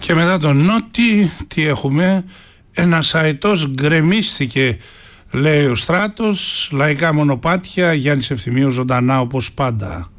Και μετά τον Νότι, τι έχουμε? Ένας αετός γκρεμίστηκε, λέει ο Στράτος. Λαϊκά μονοπάτια, Γιάννης Ευθυμίου ζωντανά όπως πάντα.